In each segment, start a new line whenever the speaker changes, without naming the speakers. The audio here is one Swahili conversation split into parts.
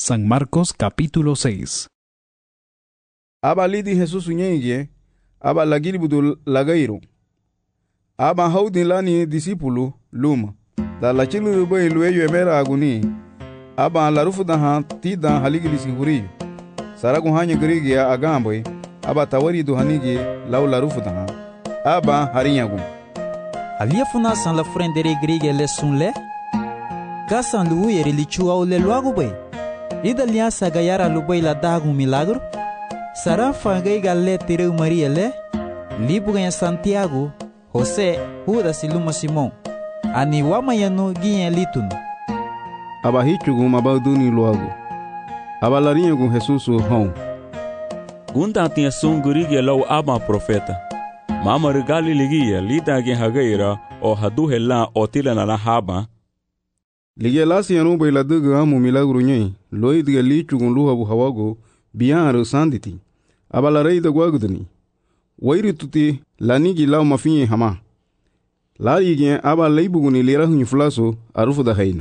San Marcos capítulo 6.
Aba lidi Jesus unyenje, aba lagili budu lagairo. Aba haudin lani disipulu luma. Da la chilu bai lueyo emera aguni. Aba la rufu daha tida haligili sihuriyo. Saragu hanya girigia agamboi. Aba tawari do hanigi lau la rufu daha. Aba harinyagu.
Alia funa san la frendere grige le sunle. Gasan lu yeri li chua le luagu bai. Ida liança gayara lubai la dagu milagro. Sara fangai galle tireu Maria le. Libu ganha Santiago, José, Judas e Luma Simão. Ani wamayanu ginha litun.
Aba hichugu mabaduni luagu. Aba larinyagu Jesus hon.
Gunda tinha sungurigi lau aba profeta. Mama regali ligia lida gen hagaira o hadu hela o tila na la haba.
Ligia lasi yanu bai la duga amu milagro nyei. Loi diga lichugun luhabu hawago biyan sanditi. Aba la rei da guagudani. Wairi tuti lanigi lau mafinye hama. Lari gen aba leibuguni lera hunyi fulaso arufu da haina.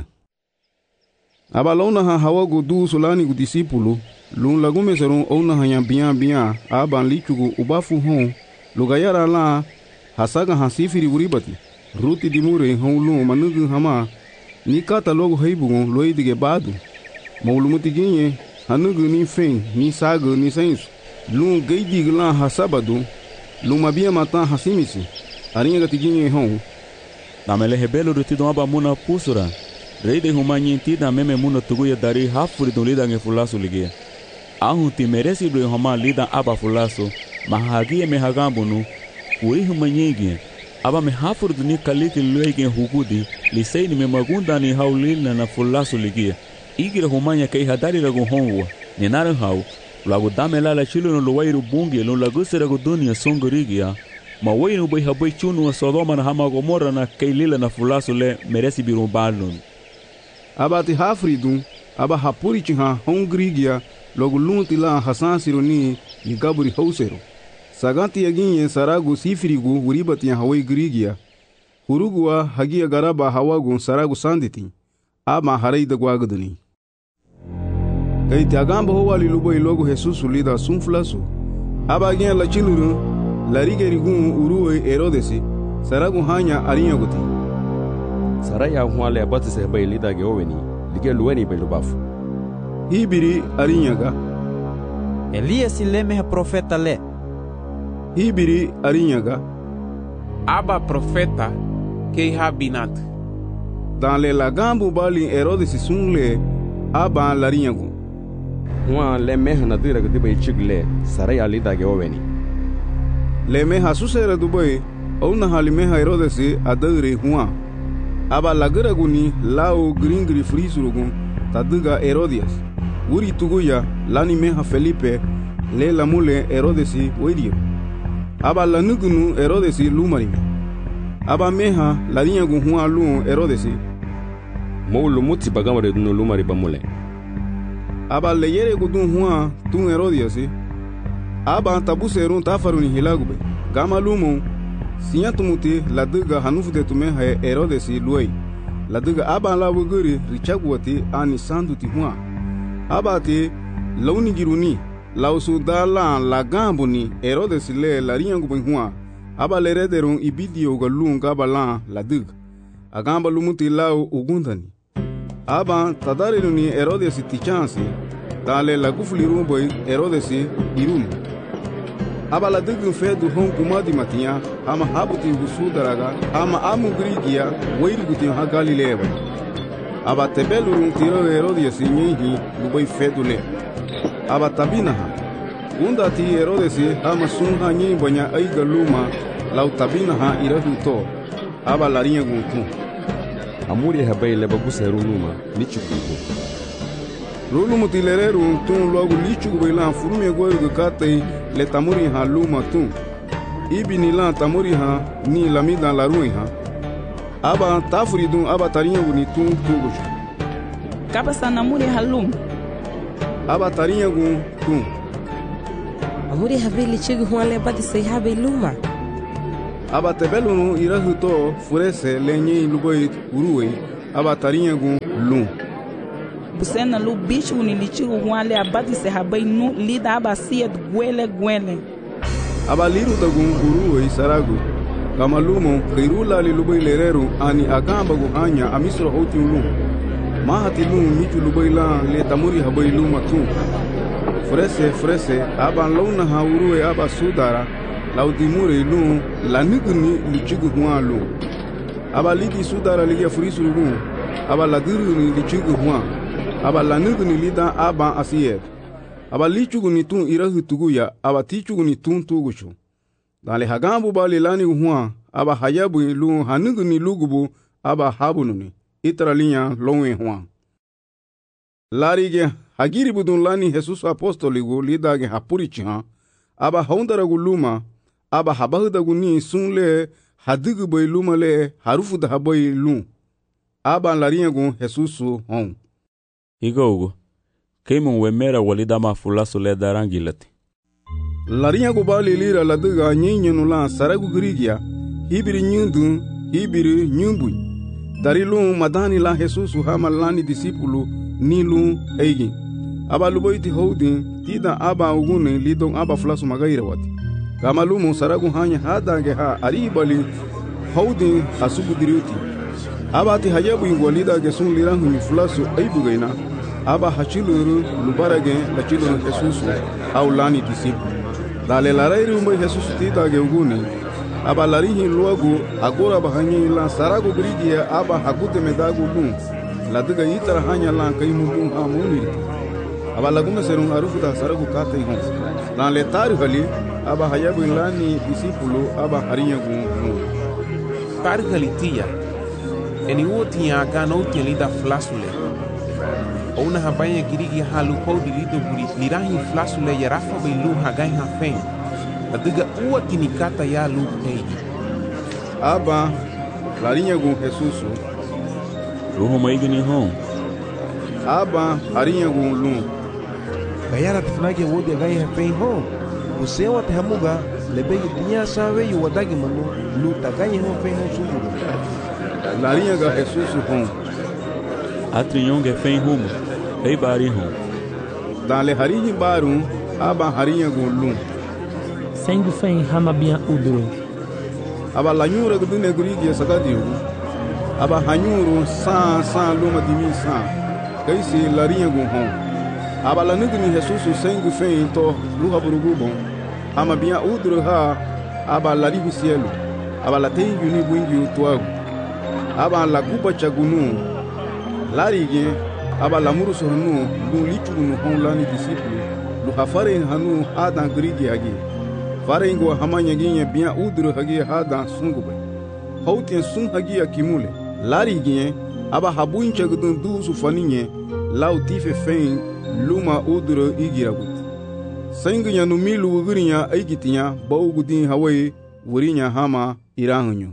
Aba launa ha hawago du solani gu disipulu. Lun lagume serun ouna hanya biyan aba lichugu ubafu hon. Lugayara la hasaga hasifiri uribati. Ruti dimure hon lun manugu hama. Ni kata logo heibugun loi dige badu. Maulumuti ginye hanugu ni fen ni sagu ni sensu. Lun geidi glan hasabadu. Lun mabia matan hasimisi. Arinha gati ginye hon.
Namele hebelo do tidon aba muna pusura. Reide humanyi tida meme muna tuguya dari hafuri don lida nge fulasu ligia. Ahun ti meresi do homa lida aba fulasu. Mahagie me hagambunu. Uri humanyi gie. Aba me hafuri do ni kaliti luege hugudi. Lisei ni me magunda ni haulina na fulasu ligia. Igira humanya kei hadari ragu honwa. Ni naran hau. Lagu damela la chilu no luwairu bungi. Lun lagu siragu dunia songorigia. Ma wainu bai habai chunu wa Sodoma na hama Gomorra na kei lila na fulasu le meresi biru balun.
Aba ti hafridun. Aba hapuri chiha hongrigia. Logu lunti la hasan sironi ni gaburi hausero. Saganti yaginye saragu sifirigu uribati ya hawai grigia. Hurugua hagia garaba hawagu saragu sanditi. Aba harai da guagaduni. Kaiti agamba howali lubai logo Jesus lida sunflasu. Aba gen la chiluru la rigerigun uruwe Herodesi saragu hanya arinyaguti.
Saraya huale abati se bai lida geoweni lige luweni bai lubafu.
Hibiri arinyaga.
Elias leme profeta le.
Hibiri arinyaga.
Aba profeta que habinat.
Dans le lagambu bali Herodesi sunle aba larinyagu.
Hua le meha na dira gdibai chigle saraya lida geoweni.
Le meha susera dubai ona halimeha Herodesi adagre hua. Aba lagaraguni lao gringri frisurugun taduga Herodias. Uri tuguya lani meha Felipe le lamule Herodesi wedio. Aba lanugunu Herodesi lumarime. Aba meha larinyagu hua lu Herodesi.
Moulu muti bagamare dunu lumari bamule.
Aba leyere gudun hua tun Herodiasi. Aba tabuserun tafaruni hilagube. Gama lumu siyantumuti laduga hanufute tumeha Herodesi luei. Laduga aba la wuguri richagwati ani sanduti hua. Aba te launi giruni lausu dala la gambuni Herodesi le larinyagu hua. Aba lerederun ibidio galun gabala laduga. Agamba lumuti lau ugundani. Aba tadareluni Herodesi tichansi. Dale la gufuli rumboy Herodesi irum. Aba la dugun fedu hon kumadi matia. Ama habuti husu daraga. Ama amu grigia. Weiruguti ha Galileva. Aba tebelurun tiro Herodesi nyehi luboy fedu le. Aba tabinaha. Gunda ti Herodesi ama sunha nyehi banya aiga luma. Lau tabinaha irahu to. Aba larinha guntu.
Amuri habai le baguseru luma lichukugo.
Rulu mutilereru tun logo lichugo bailan furume goyo gatei le tamuri ha luma tun. Ibi ni lan tamuri ha ni lamida la rui ha. Aba tafuridun aba tarinha guni tun tugucho.
Kaba sanamuri halum.
Aba tarinha gun tun.
Amuri habai lichugo huale badi sei habai luma.
Aba tebelunu irahu to furese lenye luboi uruwe aba tarinha gun lum.
Busena lu bicho ni lichigo huale abati se habai nu lida abasiet gwele.
Aba liru dagun uru e saragu. Kamalumo khirula lilubai lereru ani agamba gu anya amisro hoti ulu. Mahati lu michu lubai la le tamuri habai lu matu. Frese aba launa ha uru e aba sudara laudimure lu laniguni lichigo hualu. Aba lidi sudara ligia furisuru lu. Aba ladiru ni lichigo hualu. Aba laniguni lida aba asiyet. Aba lichuguni tun irahu tuguya aba tichuguni tun tugushu. Dale hagambu bali lani huwa aba hayabu lu haniguni lugubu aba habununi. Itra linya lonwe huwa. Larige hagiri budun lani Jesus apostoligu lidage hapurichiha. Aba haundaragu luma. Aba habahudagu ni sunle hadigu bay luma le harufu da habai lu. Aba lariyagu Jesusu hon.
Igogo. Keimun wemera walida mafulasu le darangilati.
Larinya go bali lira ladiga nyinyenu la saragu grigia. Hibiri nyundu, hibiri nyumbu. Darilu madani la Jesusu hama lani disipulu nilu eigi. Aba luboiti houdi tida aba ugune lidong aba fulasu magaira wati. Kamalumu saragu hanya hadange ha aribali houdi asubu diriuti. Aba ti hayabu ingwalida gesun lirangu mifulasu aibugaina. Aba hachiluru lubarage la chiluru Jesusu au lani disipulu. Dale larairi umbe Jesusu tida geugune. Aba larihi luagu agora bahanyi la saragu grigia aba hakute medagu lung. Ladiga itara hanya la kaimu ha munirti. Aba lagume serun arufuta saragu kate ihon. Dale tari hali aba hayabu lani disipulu aba harinyagu lung.
Tari hali tia. Eni uoti ya gana uti lida flasule. Ona habaya girigi halu pau di lido buri lirahi flasule ya rafa bailu hagai hafen. Adiga ua kinikata ya lu peigi.
Aba larinya gun Jesusu.
Ruho maigini hon.
Aba harinya gun lu.
Gayara tifnage wodi hagai hafen hon. Usewa tehamuga lebegi dinya sawe yu wadagi manu lu tagai hafen hon sumuga.
Larinya ga Jesusu hon.
Atrinyonge fen humo. Ei bari hon.
Dale harihi baru aba harinya gun lu.
Sengu fen hama bien udro.
Aba lanyura gudune gurigi sagadiu. Aba hanyuru sa luma dimi sa. Kaisi larinya gun hon. Aba lanuguni Jesusu sengu fen to luha burugubon. Hama bien udro ha aba larihi cielo. Aba la tengu ni bungi utuagu. Aba la kupa chagunu. Larige aba lamuru sohnu lu lichugunu hon lani disipulu. Lu hafare hanu adan grigi agi. Farengo hamanya ginya bien udro hagi hada sungube. Hautien sun hagi akimule. Larige aba habuincha gudun dusu faninye lau tife fen luma udro igiragut. Senginya numilu ugurinya aigitinya baugudin hawaii wurinya hama irahunyu.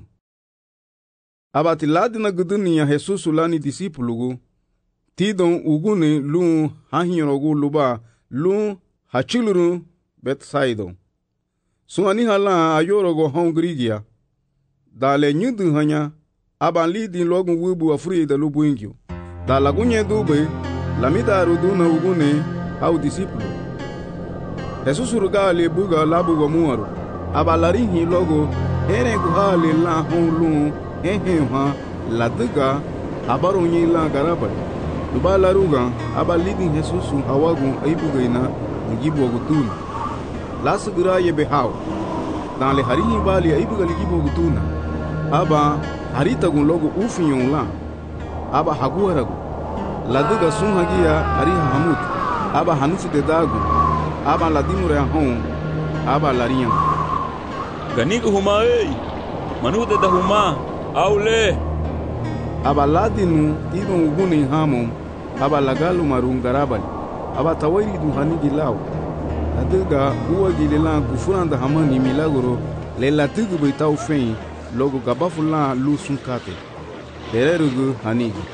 Aba tiladina gudunia Jesusu lani disipulugu. Tidon ugune lu hahinyorogu luba lu hachiluru Bethsaida. Suani hala ayorogo hongrigia. Dale nyudu hanya aba lidi logu wibu afuri da lubu ingyo. Dala gunye dube lamida ruduna ugune hau disipulu. Jesusu rugali buga labu wa muaru. Aba larihi logo ere guhali la honglu heheha ladiga abaronyi la garabali. Luba laruga aba lidi Jesusu hawagu aibugaina ngibu agutuna. Lasugura yebe hao. Dan le harihi bali aibuga ligibu agutuna. Aba harita gun logo ufinyon la. Aba haguaragu. Ladiga sun hagia hariha hamut. Aba hanufu de dagu. Aba ladimure hon. Aba lariyan.
Ganigu huma Manude da huma. Aule.
Aba ladinu tidon ugune hamon. Aba lagalu marun garabali. Aba tawairi du hanigi lao. Adiga uwa gilela gufuranda hamani milagro. Le latigu beitau fen. Logo gabafulan lu sunkate. Tererugu hanigi.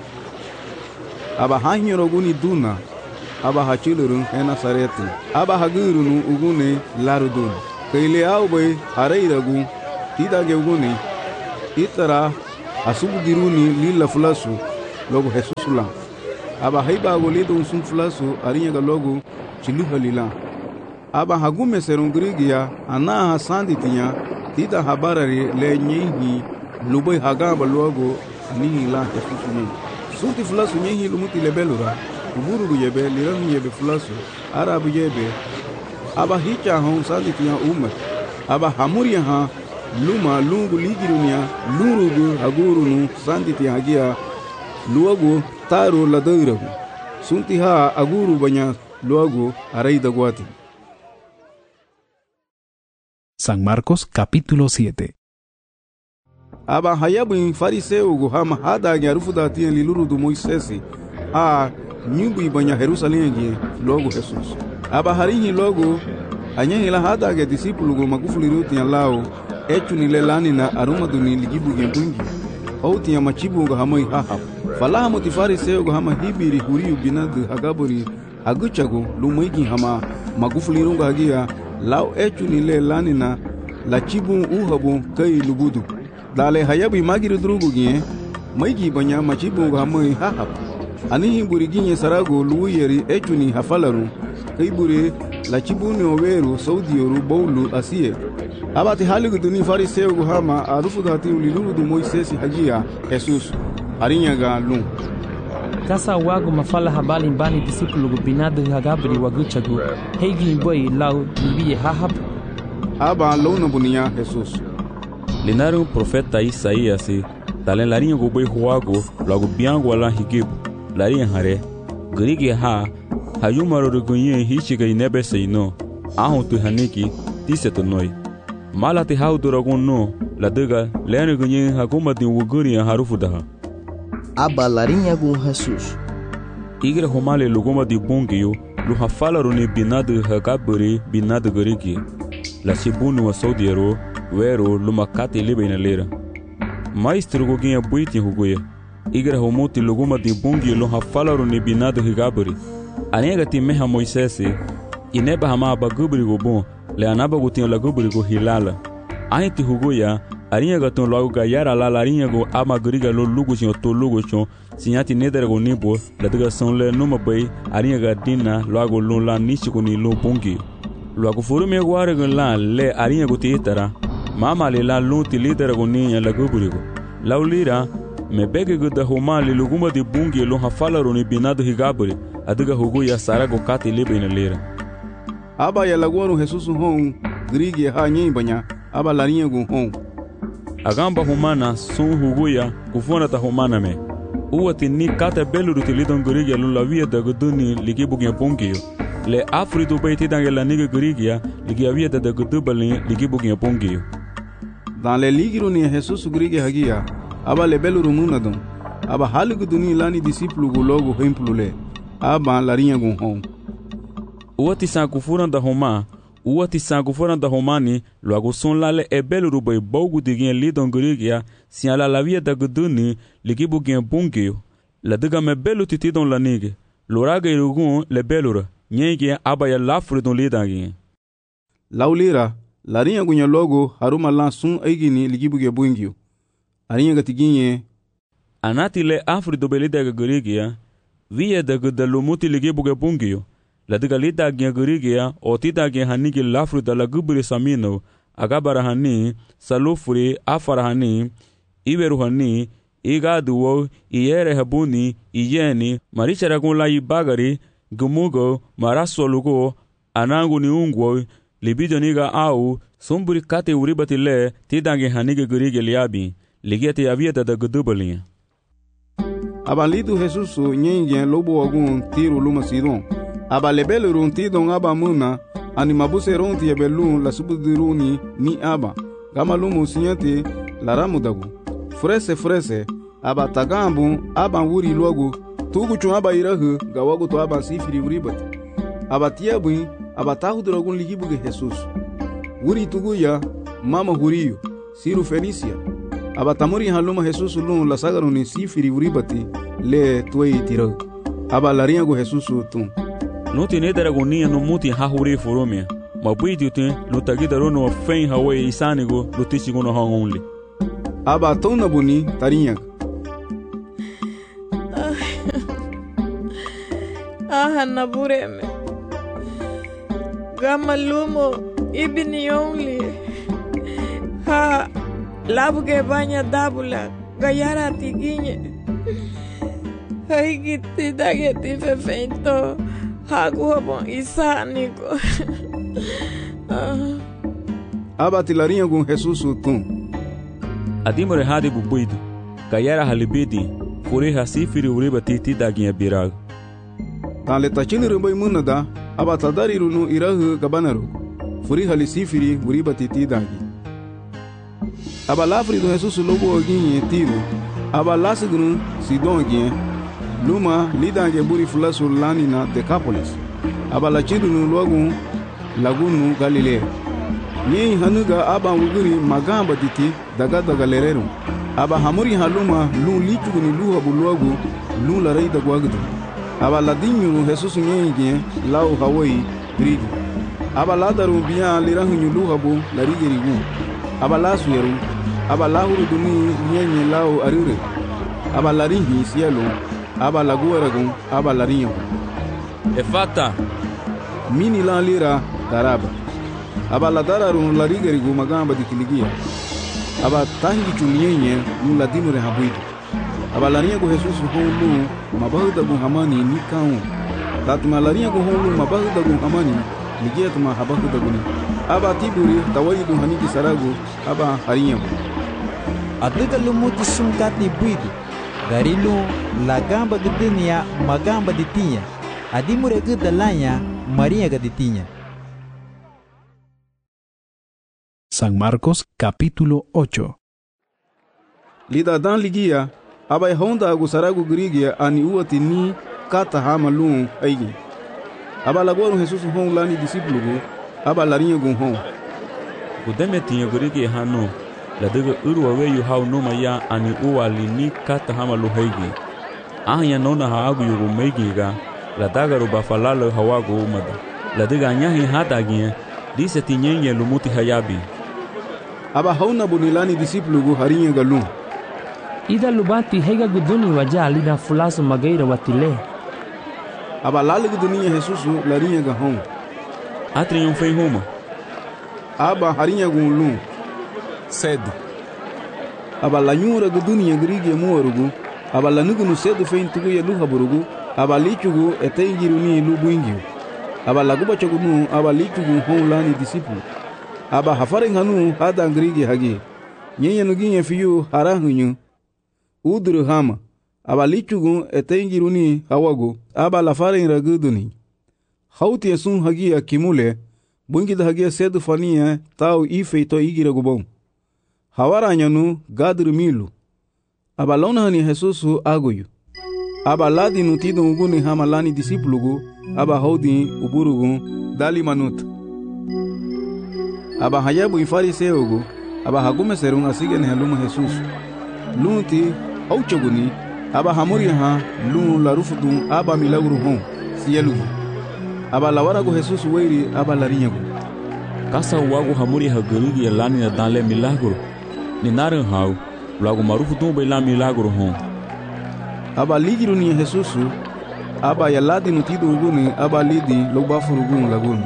Aba hanyiroguni duna. Aba hachilurun hena sareti. Aba hagurunu ugune larudun. Kaile aube areiragu. Tidage ugune. Itara asubu diruni lila fulasu. Logo Jesusu lang. aba haiba golido un sun flaso arinya ga logo chilu halila aba hagume serungrigia ana hasandi tinya tida habarari le nyihi lubai hagamba logo ani la tefusunye sunti flaso nyihi lumuti lebelura uburu yebe liran yebe flaso arabu yebe aba hicha hon sandi tinya umma aba hamuria ha luma lungu ligirunia lurugu agurunu sandi tinya hagia luago taro ladairagu sunti ha aguru banya luago araida guati.
San Marcos capítulo 7.
Aba hayabu fariseu go hama hada garufu da tian liluru do Moisés a nyumbu banya Jerusalém gi logo Jesus aba harinhi logo anyangi la hada ga discípulo go magufuli ruti lao echu ni lelani na aruma do ni ligibu gentungi ou tinha machibu go hamoi haha fala mo ti fariseu go hama hibiri huriu binad hagabori aguchago lumaigi hama magufuli runga hagia lao echu ni lelani na la chibu uhabu kai lubudu dale hayabi magiri drugu gi maigi banya machibu go hamoi haha ani buriginye sarago luuyeri echuni hafalaru kaibure la chibuni oweru saudioru bowlu asiye abati haligu duni fariseu go hama arufu dati uliluru du Moisés hajia Jesus arinyaga lu
kasa wago mafala habali mbani disipulu go binadu hagabri waguchagu hegi boy lau libiye hahab
aba lona bunia Jesus
linaru profeta Isaías talen larinha go boy huago logo biango ala higibu larinha hare grigi ha hayumaro rugunye hichiga inebe seino ahu tu haniki tiseto noi malati hauduragun no ladaga lene gunye haguma din wuguri harufu daha
aba larinha gun Jesus
igre homale luguma di bungio lu hafala runi binadu hagaburi binadu grigi la chibunu wa saudiero wero lumakati libena lera maestro goginha buiti huguye igre homuti luguma di bungi lo hafalaru ni binadu higaburi anega ti meha Moisés ineba hama bagubri go bon le anaba go tin la gubri go hilala ainti huguya arinha gaton logo gayara la larinha go amagriga lo lugu sin to lugu chon sinyati nedere go nibo la daga son le numa bay arinha ga dina logo lo la nichi ni lo bungi logo furu me gware go la le arinha go titara mama le la lunti lidere go ni la gubri go laulira me bege go da homali luguma di bungi lo hafalaru ni binadu higaburi adiga hugu ya sarago kati libe ina lera
aba ya laguanu Jesus hon grigi ha nyi banya aba larinha go hon
agamba humana sun hugu ya kufona ta humana me uwati ni kata belu rutilidon grigi lo la via da guduni ligi bugi bungi le afridu baiti dangela niga grigi ya ligi via da gudubali ligi bugi bungi
dans les ligiro ni Jesus grigi hagia aba lebelu rumunadon aba haligu duni lani discípulo go logo hempulule aba larinha go hon
uwati sankufura da homa uwati sankufura da homani logo son lale ebelu rubai bogu digin lidon grigia si ala la via da guduni ligibu gen bungio la diga me belu titidon lanige loraga irugun le belura nyege aba ya lafru don lidagi
laulira larinha go logo haruma lansun aigini ligibu ge bungio arinha gatiginye
anati le afri do belida garigia via da gudalumuti ligibu ge bungio la diga lida ge garigia otida ge hanigi lafru da la gubri samino agabara hani salufuri afara hani iberu hani igaduwo iyere habuni iyeni marichara gun la ibagari gumugo marasolugo anangu ni ungwo libido niga au sumburi kate uribati le tidange hanige gurige liabi ligete avia da gudubalinha
abalido Jesus nyengen lobo agun tiro luma sidon abalebele runti don abamuna animabuse ronti yebelun la subudiruni ni aba gamalumu sinyati la ramudagu frese aba tagambu aba wuri logo tugu chun aba irahu gawagu to aba sifiri uribati aba tiabu aba tahudrogun ligibuge Jesus wuri tugu ya mama huriyo siru Fenicia aba tamuri haluma Jesus lun la sagaruni sifiri uribati le tuei tiro aba larinha go Jesus tun
no tiene dragonia no muti hahuri foromia mabuidi te no tagidaro no fen hawe isanigo no tishigo no only
aba tona buni tarinha
Aha nabureme. Gama lumo ibini only. Ha labuge banya dabula gayara tiginye. Hai gitti dageti fefento. Hagu bon isaniko.
Aba tilarinha com Jesus tum.
Adimore hadi bubuido. Gayara halibidi. Fure hasifiri uriba titi daginha birago.
Tale tachili rumbai munada. Aba tadari runu irahu kabanaru. Furi halisifiri uriba titi dagi. Aba lafri do Jesus lobo aginhe tiro. Aba lasigunu sidon aginhe. Luma lidange buri fulasu lani na Decapolis. Aba lachidunu logo lagunu Galilea. Nye hanuga aba wuguri magamba diti daga lerero. Aba hamuri haluma lu lichuguni lu habuluagu lu la reida guagdu. Aba ladinyu Jesus nye lau Hawaii rigi. Aba ladaru biya lirahu lu habu la rigerigu. Aba lasu yeru. Aba lahuru duni nye lau arure. Aba laringi cielo. Aba laguaragun. Aba larinho.
Efata.
Mini la lira daraba. Aba la dararun la rigerigu magamba di kiligia. Aba tangi chunyenye nu la dimure habuidu. Aba la rinha com Jesus honu mabahuda gun hamani nikau. Tatma la rinha com honu mabahuda gun hamani ligia tuma habahuda guni. Aba tiburi tawaidu haniki saragu. Aba harinha.
Adliga lumuti sumkati buidu. Darilu la gamba gedenia magamba di tinha. Adimure gedalanya Maria gaditinha.
San Marcos capítulo 8.
Lida dan ligia, abai honda agusaragu grigia ani uati ni kata hama luon aigi. Aba lagoru Jesus hon lani disipulugu, aba larinha gun hon.
Gudeme tinha grigia hano, la dega urwa weyu hau noma ya ani uali ni kata hama lu haigi. Ahnya nona haagu yugu meigiga, la dagaru bafalalo hawagu umada. La dega nyahi hadagia, dise tinyenye lumuti hayabi.
Aba hauna bunilani disipulugu harinha galun.
Ida lubati hega guduni waja lida fulasu magaira watile.
Aba lali gudunia Jesus larinha gahon.
Atrium fei homa.
Aba harinha gunlun.
Cedo.
Aba lanyura gudunia grigia muarugu. Aba lanugunu cedo fei ntugu ya luha burugu. Aba lichugu etengiruni lubuingio. Aba laguba chagunu aba lichugu hon lani disipulu. Aba hafaring hanu hada ngrigi hagi. Nyenya nuginye fiyu harahunyu. Udru hama. Aba lichugu etengiruni hawagu. Aba lafaring raguduni. Hauti esun hagi akimule. Bungida hagi sedu fania tau ifeito igira gubon. Hawaranyanu gadru milu. Aba lona hani Jesusu aguyu. Aba ladi nutido uguni hama lani disipulugu. Aba haudi uburugu dali manut. Aba hayabu infariseugu. Aba hagume serun asigene haluma Jesus. Lunti auchaguni. Aba hamuri ha lun la rufudun aba milagru hon sielugu. Aba lawaragu Jesus weiri aba larinhagu.
Kasa wagu hamuri ha gerigi lani na dale milagro. Ni naran hau lagu marufudun bela milagro hon.
Aba ligiru ni Jesus. Aba yaladi nutido uguni aba lidi lobafurugun laguni.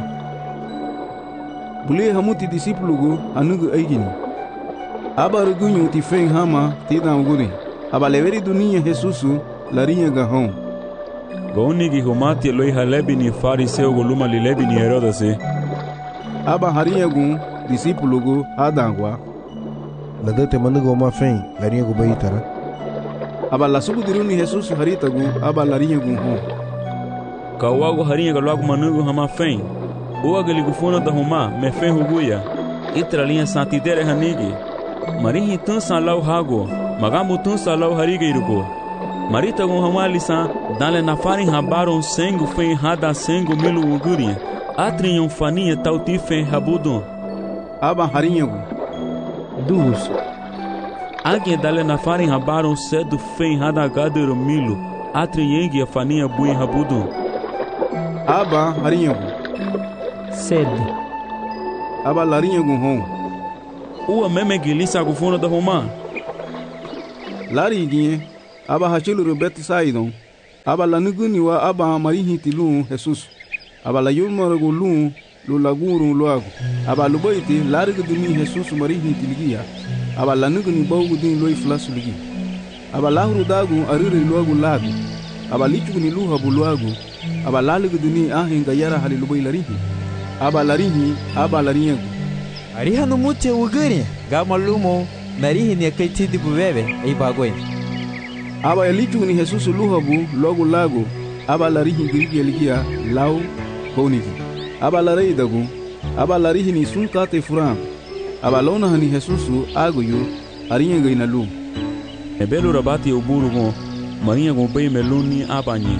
Bule hamuti disipulugu anugu eigini. Aba rugunyu ti feng hama tida uguni. Aba leveri dunia Jesusu larinha gahon.
Gaunigi humati loi halebi ni fariseu guluma lilebi ni Herodase.
Aba harinha gun disipulugu hadangwa.
Ladate manugo ma feng larinha gu baitara.
Aba lasugu diruni Jesusu haritagu aba larinha gun hon.
Kawagu harinha galuagu manugo hama feng. Uwa galigufuna da huma me feng huguya. Itra linha santidere hanigi. Marihi tun salau hago. Magamu tun salau harige irugo. Marita gun hama lisa dale na farin habaron sengu feng hada sengu milu ugurinha. Atrinham faninha tauti feng habudon.
Aba harinha gun.
Dus.
Alguém dale na farin habaron cedo feng hada gadero milu. Atrinhengi a faninha bui habudon.
Aba harinha gun.
Cedo.
Aba larinha gun hon.
Ua meme gilisa gufuna da Roma.
Lari ginhe. Aba hachiluru Betsaidon. aba la nuguni wa aba marihi ti lu Jesus aba la yulmoro go lu lo laguru loago aba lo boiti largo duni Jesus marihi ti ligia aba la nuguni bogu din loi flasu ligi aba la huru dagu arire loago lago aba lichuguni luha buluago aba lalugo duni ahinga yara hali lo boy larihi aba larihi
Ariha no mute uguri gama lumo narihi ne kai tidi bubebe ai bagoi
aba elichuguni Jesus luha bu logo lago aba larihi grigi ligia lau konigi aba larei dagu aba larihi ni sunka te furam aba lona hani Jesus agoyo arinha gaina lu
ebelo rabati uburu mo marinha go bei meluni abanyi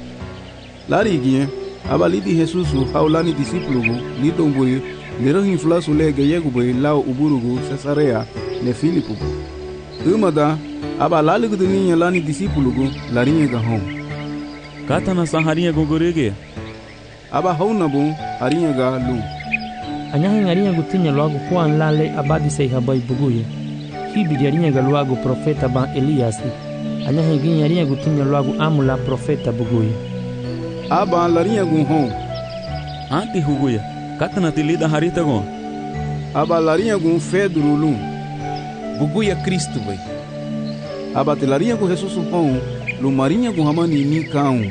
larigi aba lidi Jesus haulani discípulo go lidomboi lero inflaso lege yego bei lau uburu go Cesarea ne Filipo umada aba laligo de ninha lani discípulo go larinha ga hom
katana saharinha go gorege
aba hauna bo harinha ga lu
anyahin arinha gutinya logo kuan lale abadi sei habai buguye hibi arinha ga logo profeta ba Elias anyahin gin arinha gutinya logo amula profeta buguye
aba larinha go hom
anti huguya katana tilida harita go
aba larinha go Pedro lu
buguya Cristo vai
aba larinha go Jesus hom lu marinha go hamani ni kaun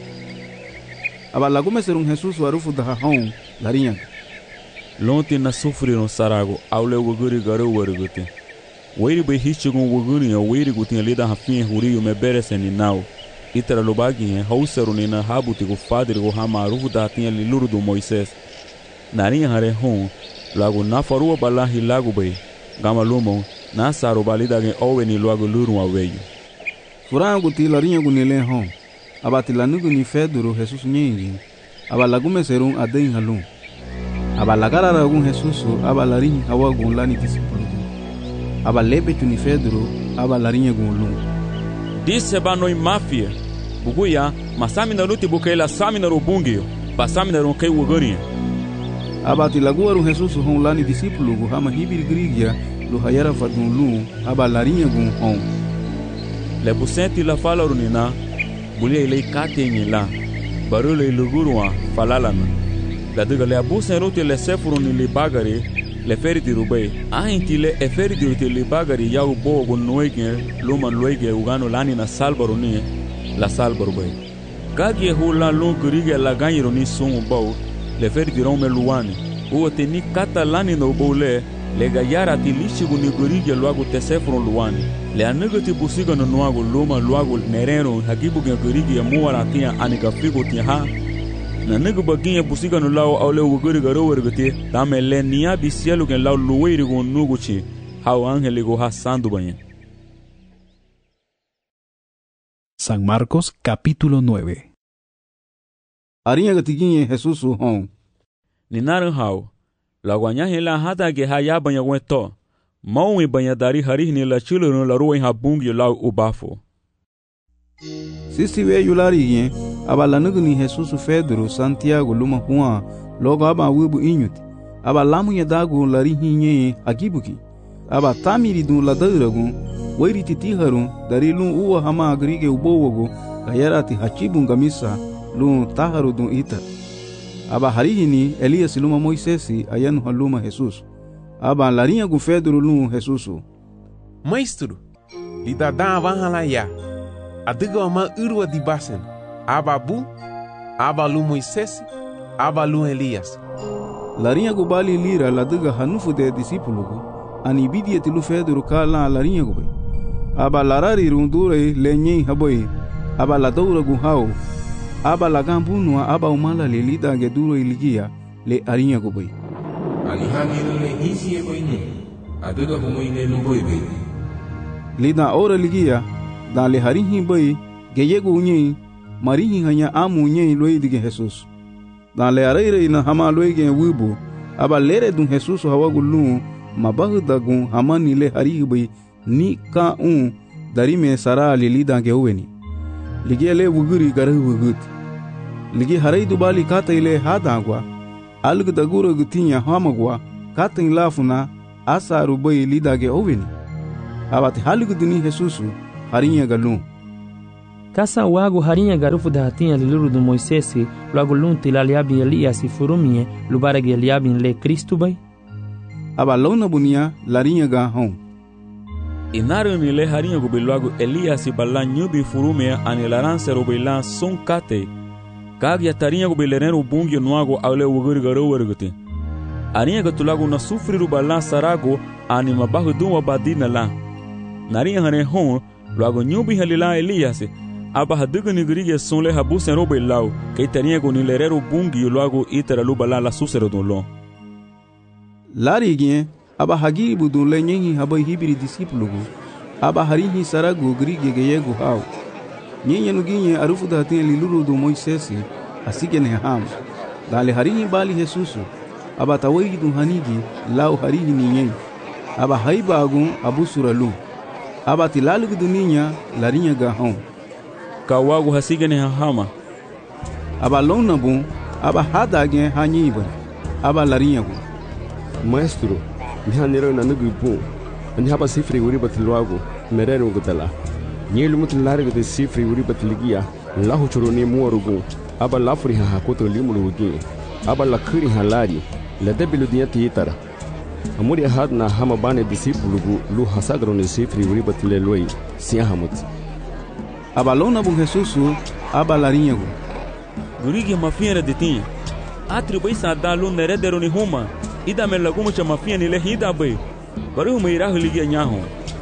aba lago meser Jesus arufu da hom larinha
lonte na sofreram sarago aule woguri garo warugute weiri be hichigun woguri o weiri gutin lida hafin huriyo me bereseni nau itara lobagi hausaru nina habuti go fader go hamarufu da tinha liluru do Moisés narinha hare hom lago na farua balahi lago be gama lumo na saru balida ge oweni lago luru aweyo
furango ti larinha go nele hom aba tilanugo ni Pedro Jesus nyingi aba lago meserum aden halum aba lagara ragun Jesus aba larinha hawa gun lani discípulo aba lepe tuni Pedro aba larinha gun lu
disse banoi mafia buguya masami na luti bukaila sami na rubungio pasami na ronkai wogori
aba tilaguaru Jesus hon lani discípulo go hama hibir grigia lo hayara fadun lu aba larinha gun hon
le busenti la fala runina bulia ile katenye la barule ilugurwa falalana la diga le abusen rote le sefuruni le bagari le feriti rubai ainti le eferiti rote le bagari ya ubo go noege luman loege ugano lani na salbaruni la salbarubai kagi hula lo gurige la ganyiro ni sumu bau le feriti rome luani o teni kata lani no bole le gayara ti lichigu ni gurige luago te sefurun luani le anegati busiga no nuago luma luago nerero hagibu ge gurige muara tia anika figo tia ha na negu baginha busiga no lao aule wogori garo wergete dame le nia bisielo gen lao luweiri go nuguchi hau angele go hasando banha.
San Marcos capítulo 9.
Arinha gatiginha Jesus hon
ninaran hau la guanya hela hada ge haya banha weto maui banha dari hari ni la chulo no la ruwa habungi lao ubafo
sisi we yulari aba lanugo ni Jesus Pedro Santiago luma huwa logo aba wibu inyuti aba lamu ya dago lari hinye agibuki aba tamiri dun la dairagu wairi titi harun dari lu uwa hama agrige ubowogo kayarati hachibunga misa lu taharu dun ita aba harihini Elias luma Moisés ayanu haluma Jesus aba larinha gu Pedro lu Jesus
maestro lida da vahala ya adiga ma urwa di basen ababu abalu Moisés abalu Elias
larinha gu bali lira ladiga hanufu de discípulo gu ani bidia tilu Pedro kala larinha gu aba larari rundure lenye haboi aba la doura gu hau aba la gambunua aba umala le lida ge duro iligia le arinha gu bai
alihani le hisi e boine adiga humoine lu boi bai
lida ora ligia dan le harihi bai geyego unyi marihi hanya amu unyi loidige Jesus dan le areire na hama loige wibu aba lere dun Jesus hawagulu mabahuda gun hamani le harihi bai ni ka dari me sara le lida ge uweni lige le wuguri gare wugut lige harai dubali kata ile hadagwa algu daguro gutinya hamagwa katin lafuna asaru bai lida ge uweni abati halgu duni Jesus harinha galu
Kasa wago harinha garufu da hatinha liluru do Moisés, logo lunti la liabin Elias e furumie, lubaragi liabin le Cristo bai.
Aba lona bunia larinha ga hon.
Inaru ni le harinha go belogo Elias e balla nyubi furumie ani laranse ro belan son kate. Kag ya tarinha go belerero bungi noago aule wuguri garo werguti. Arinha go tulago na sufri ro balla sarago ani mabahu duma badina la. Narinha hane hon logo nyubi halila Elias. Aba hadugo ni gurige son le habusen ro belau que tarinha go ni lerero bungi logo itera lu balla la susero do lo.
Larigien aba hagi budun le nyengi haba hibiri disciplo aba harihi sarago grige geyego hau nyenye nuginye arufu da hatin liluru do Moisés asige ne ham dale harihi bali Jesus aba tawayi dun hanigi lau harihi ninyen aba haiba agun abu suralu aba tilalu duninya larinya ga hon
kawago hasige ne hama
aba lona bun aba hadage hanyiba aba larinya go
Maestro, mihanero na nugubu. Ani haba sifri uri batluago, merero gudala. Nyelu mutlargo de sifri uri batligia, lahu churuni muarugu. Aba lafri ha hakoto limulugi. Aba lakuri halari, la debilu diati itara. Amuri had na hama bane disipulugu, lu hasagro ne sifri uri batleloi, siahamut.
Aba lona bu Jesusu, aba larinha go.
Gurigi mafiera de tinha. Atribui sa da lu neredero ni huma. Ida me lagumo chama fia ni le hida bai. Baru me ira huligia nyaho.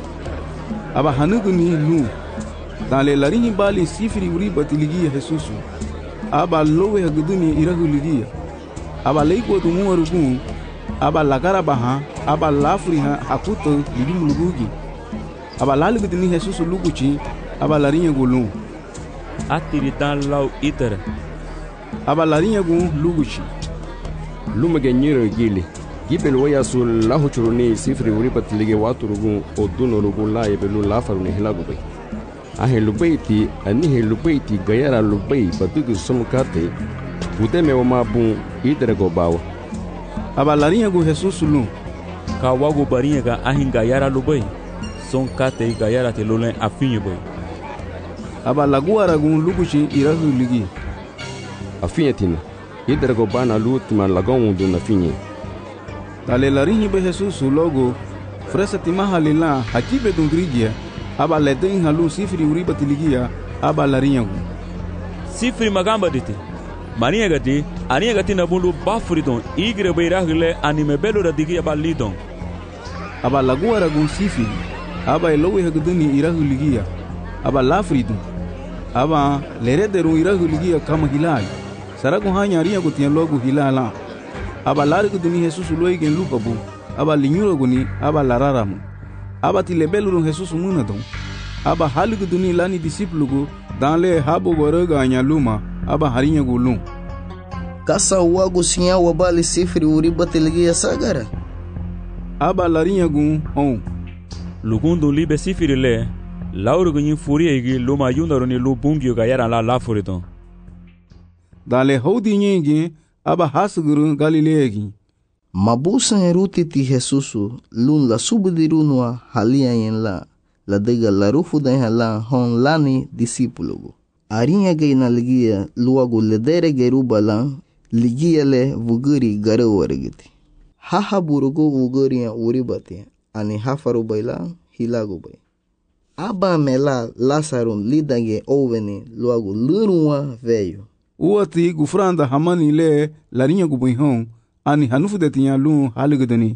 Aba hanugu ni lu. Dale larinhi bali sifri uri batiligia Jesusu. Aba lowe haguduni ira huligia. Aba leipo tumu arugun. Aba lagara baha. Aba lafri hakuto libi mulugugi. Aba lalu guduni Jesusu luguchi. Aba larinha gulu.
Atiri dan lau itera.
Aba larinha gu luguchi.
Lumage nyiro gili. Gibel waya sul lahu churuni sifri uri batlige waturugun oduno rugun la ebelu lafaru ne hilagu bai. Ahe lubaiti anihe lubaiti gayara lubai batugu somkate udeme wama bun idere go bawa.
Aba larinha gu Jesus lu.
Ka wago barinha ga ahin gayara lubai. Somkate gayara te lulen afinye bai.
Aba lagu aragun luguchi irahu ligi.
Afinye tina. Idere go bana lutima lagon do na finye.
Dale larinhi be Jesus logo fresa timaha lila hakibe dungrigia aba leden halu sifri uri batiligia aba larinha gu.
Sifri magamba dite. Marinha gati arinha gati na bundu bafridon igre beirahile anime belo radigia balidon.
Aba lagu aragun sifri aba elowe haguduni irahu ligia aba lafridon aba lerederu irahu ligia kama hilal. Sarago hanya arinha gutian logo hilala. Aba lari guduni Jesus loigen lupabu. Aba linyuro guni aba lararamu. Aba tilebelu Jesus munadon. Aba hali guduni lani disiplugu danle habo goraga anya luma aba harinha gulum.
Kasa wago sinha wabali sifri uri batiligia sagara.
Aba larinha gun on.
Lugundo libe sifri le. Lauro gunyin furia igi luma yundaroni lubungio gayara la lafuridon.
Dale hodi nyingi aba hasuguru Galileegi.
Mabusan eruti ti Jesusu lun la subdirunwa halia yen la dega la rufu da hala hon lani disipulugu. Arinha gaina ligia luagu ledere geruba lan ligia le vuguri gare warigiti. Haha burugu vuguri ya uribati ani hafaru baila hilagu bay. Aba mela Lazarun lidage oveni luagu lurunwa veio.
Uati gufranda hamani le larinha gubuihon ani hanufu de tinha lun haligudani.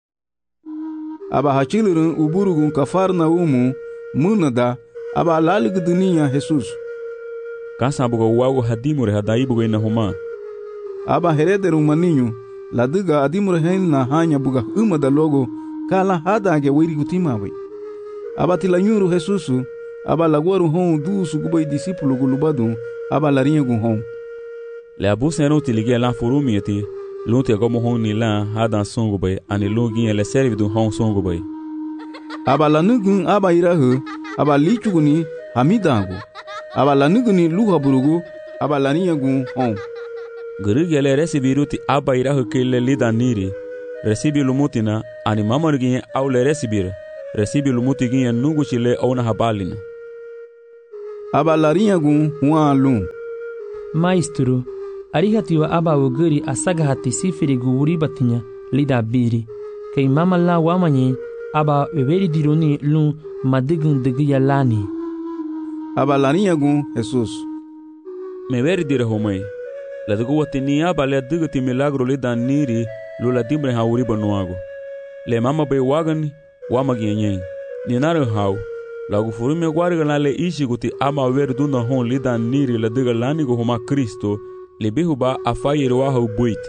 Aba hachilurun uburugun kafarna umu munada aba laligudaniya Jesus.
Kasa buga wago hadimure hadai buga ina huma.
Aba herederun maninho ladiga adimure hen na hanya buga umada logo kala hadage wiri gutima bai. Aba tilanyuru Jesus aba laguaru hon du sugubai discípulo gulubadun aba larinha gun hon.
Le abusen era utiligia la furumieti lunte como hon ni la hadan songo bai ani lungin ele serve do hon songo bai.
Aba lanugun aba irahu aba lichuguni hamidango aba lanuguni luha burugu aba larinha gun hon.
Gurigi ele recibiruti aba irahu kele lidaniri recibi lumutina ani mamorgin aule recibir recibi lumutigin nuguchile ona habalina.
aba larinha gun huan lum.
Maestro, arihatiwa aba woguri asaga hati sifiri guwuri batinya lida biri. Kay mama la wamanye aba weberi dironi lum madigun digiya lani.
Aba larinha gun Jesus.
Me veri dire homai. La dugu watini aba le digati milagro lida niri lula dimbre hauri banuago. Le mama be wagan wamagi nyen. Ni nare hau. Lagu furume guarga le ishi guti ama ver duna hon lida niri la diga lani go homa Kristo le bihuba afayir wahu buiti.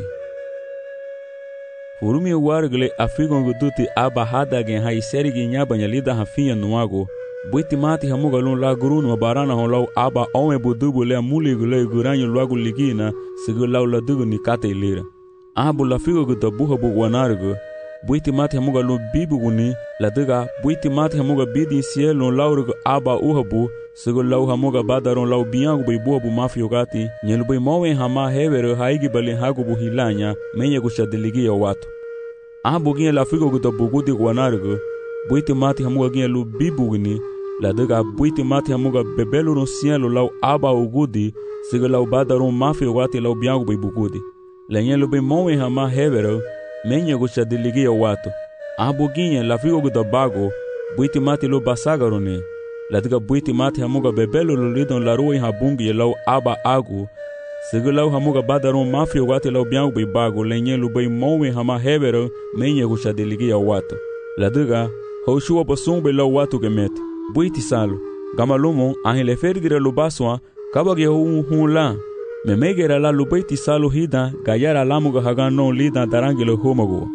Furumi guarga afigon guduti aba hada gen hai serigi nyabanya lida hafiya nuago. Buiti mati hamuga lun la gurunu wa barana hon lau aba ome budubu le muli gule guranyo luagu ligina sigu lau la dugu ni kate ilira. Abu la figo guda buha bu wanargo. Buiti mati hamuga lun bibu guni la duga buiti mati hamuga bidi siel lun laurigo aba uhabu sigu lau hamuga badaron lau biyangu bai buha bu mafio gati nyelu bai mawe hama hevero haigi balin hagu bu hilanya menye gushadiligi ya watu. Abu gine la figo guda bugudi wanargo. Buiti mati hamuga gine lu bibu guni la duga buiti mati hamuga bebelu no sielo lau aba ugudi sigu lau badaron mafio gati lau biyangu bai bugudi. La nyelu bai mawe hama hevero menye gushadiligi ya watu. Abu gine la figo guda bago buiti mati lo basagarone. La duga buiti mati hamuga bebelu lo lidon la ruwa habungi lau aba agu sigu lau hamuga badaron mafio gati lau biyangu bai bago la nyelu bai mawe hama hevero menye gushadiligi ya watu. La duga hoshua basung bai lau watu gemeti. Buiti salo, gamalumo ahile fergire lubaswa, kabage hun la, memegera la lubaiti salo hida, gayara lamuga hagano lida darangelo homago.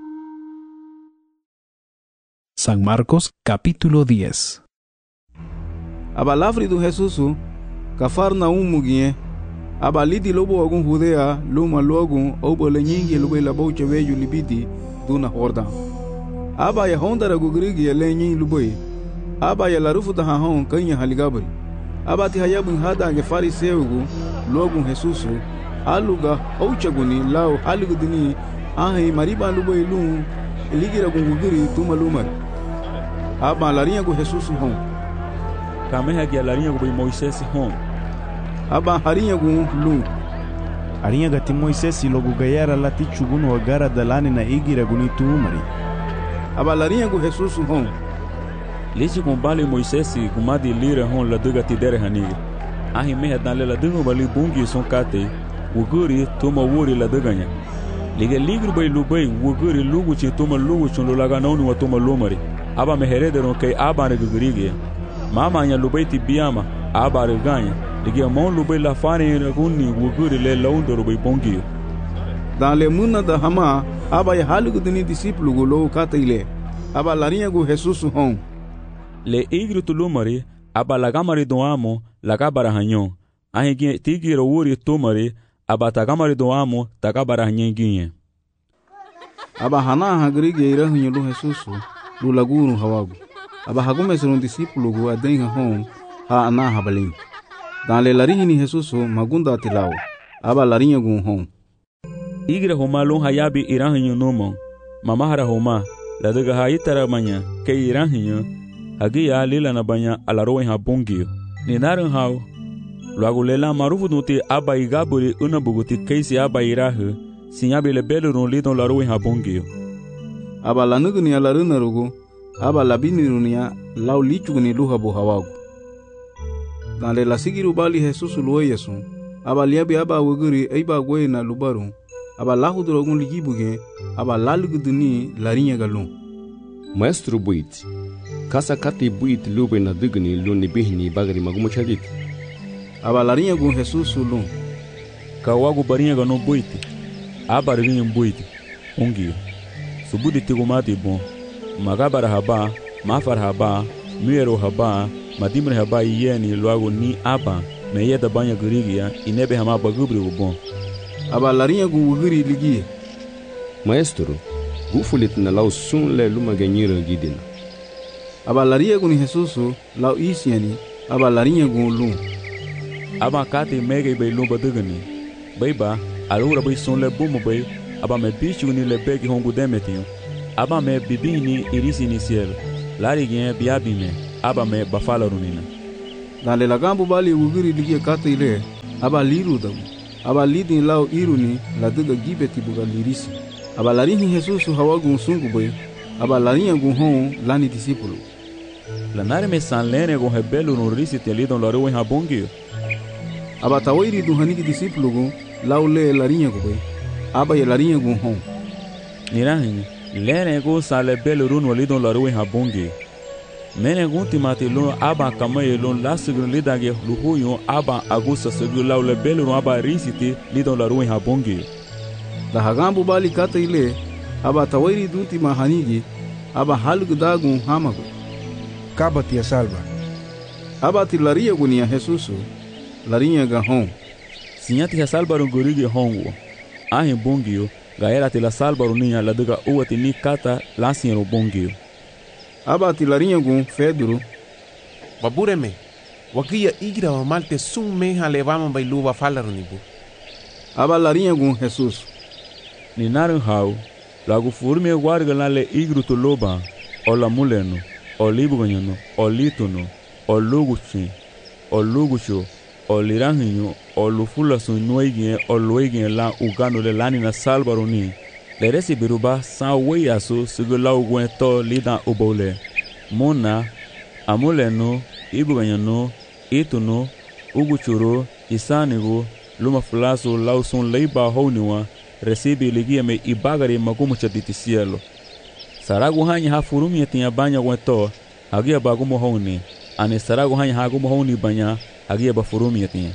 San Marcos capítulo 10.
Abalafri du Jesusu, Cafarnaum mugie, abalidi lobo agun Judea, luma logun, obole nyingi lube la boche veju libidi, duna horda. Aba ya hondara gugrigi le nyin luboi. Aba ya larufu da hahon kanya haligabri. Aba ti hayabun hada ge fariseugu logun Jesusu aluga ouchaguni lao alugudini ahi mariba lubo ilun eligira gungugiri tumalumar. Aba larinha go Jesusu hon.
Kameha ge larinha go Moisés hon.
Aba harinha go lu.
Arinha gati Moisés logo gayara lati chugunu agara dalani na igira guni tumari.
Aba larinha go Jesusu hon.
Lisi kumbali Moisés kumadi lira hon la duga tidere hanigi. Ahi meha dan la duga bali bungi son kate. Wuguri toma wuri la duganya. Liga ligru bai lubai wuguri lugu chi toma lugu chun lulaga naunu wa toma lumari. Aba meherederon kay aba ne gugurigi. Mama nya lubai ti biyama aba reganya. Liga mon lubai la fane raguni wuguri le laundoro bai bungi.
Dan le muna da hama aba ya halugu dini disiplu go lo kate ile. Aba larinha go Jesusu hon.
Le igru tulumari aba lagamari do amo lagabara hanyon. Ahi tigiro wuri tumari aba tagamari do amo tagabara hanyenginye.
Aba hana hagrigi ira hunyulu Jesusu lu laguru hawagu. Aba hagume serun disipulu go adenga hon ha ana habalin. Dan le larihini Jesusu magunda tilao. Aba larinha gun hon.
Igre homa lon hayabi irahinyo nomon. Mamahara homa la daga haitara manya ke irahinyo. Hagia lila na banya alaroen habungio. Ni naran hau. Luago lela marufu nuti aba igaburi unabuguti keisi aba irahu. Sinyabi le belu ron lidon laroen habungio.
Aba lanuguni alaruna rugu. Aba labini runia lau lichuguni luhabu hawagu. Dan le lasigiru bali Jesusu luwe yesu. Aba liabi aba wuguri eiba gwe na lubaru. Aba lahudurogun ligibuge. Aba laluguduni larinha galun.
Maestro buit. Kasa kati buit lube na dugni luni bihni bagari magumo chadit.
Aba larinha gun Jesusu lun.
Kawagu barinha gano buit. Aba rinha buit. Ungio. Subudi tigumati bon. Magabara haba, mafar haba, muero haba, madimre haba yeni luago ni aba. Meyeda banya gurigia inebe hama bagubri bon.
Aba larinha gun wuguri ligie.
Maestro, gufulit na lau sun le luma ganyiro gidina.
Aba larinha gun Jesusu lau isiani. Aba larinha gun lun.
Aba kati mege bay lumba dugani. Bayba, alura bay sun le bumo bay. Aba me bichu ni le begi hongu demetio. Aba me bibini irisi inicial. Lari gen biabi me. Aba me bafala runina.
Dan le lagambu bali ugiri ligia kata ile, aba liru dagu. Aba lidin lao iruni la dega gibeti buga lirisi. Aba larihi Jesusu hawagun sungu boy, aba larinha gun hon lani discípulo.
Lanare me sanlene gun hebelu no risi te lidon laru en habongio.
Aba tawairi dun haniki discípulo gun lao le larinha gun boy, aba ye larinha gun hon.
Nirahin, lene gun sale belu run walidon laru en habongio. Mene gun timati lun aba kamaye lun lasigun lidage luhuyo aba agusa segu lao le belu run aba risi te lidon laru en habongio. Da
hagambu bali kata ile, aba tawairi dunti mahanigi, aba halgu dagun hamagu.
Kaba tia salva.
Aba ti laria gunia Jesusu, larinha ga hon.
Sinyati ha salbaru gurigi hongo. Ahin bongio, ga era ti la salbaru niya la duga uati ni kata lasiero bongio.
Aba ti larinha gun Pedro.
Babureme, wakia igra wa malte sung meha levama bailuva falarunibu.
Aba larinha gun Jesus.
Ni narin hau, lagu furme warga lale igru to loba, o la muleno, o libuganyano, o lituno, o luguchi, o lugucho, o liranhinyo, o lufula sunuegien, o luegien la ugano le lani na salbaroni. Le resi biruba sa weyaso sigula ugwen to lidan ubole. Mona, amuleno, ibuganyano, ituno, uguchuro, isanigo, luma fulaso lausun leiba houniwa, recibe ligia me ibagari magumu chaditi cielo. Saragu hanya ha furumi tinha banya gweto, agia bagumo honi, ane saragu hanya ha gumo honi banya, agia ba furumi tinha.